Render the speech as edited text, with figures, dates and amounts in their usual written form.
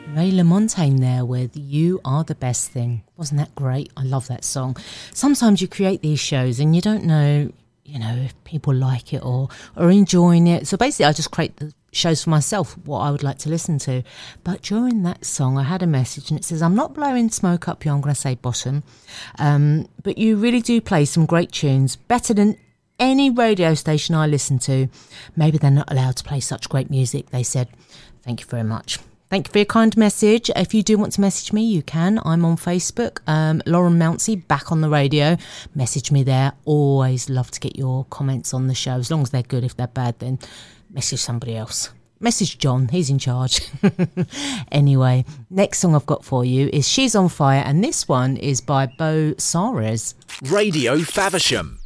Ray LaMontagne there with You Are the Best Thing. Wasn't that great? I love that song. Sometimes you create these shows and you don't know, if people like it or enjoying it. So basically I just create the shows for myself, what I would like to listen to. But during that song I had a message and it says, I'm not blowing smoke up your, I'm going to say bottom, but you really do play some great tunes, better than any radio station I listen to. Maybe they're not allowed to play such great music, they said. Thank you very much. Thank you for your kind message. If you do want to message me, you can. I'm on Facebook, Lauren Mounsey, back on the radio. Message me there. Always love to get your comments on the show, as long as they're good. If they're bad, then message somebody else. Message John, he's in charge. Anyway, next song I've got for you is She's on Fire, and this one is by Bo Sares. Radio Faversham.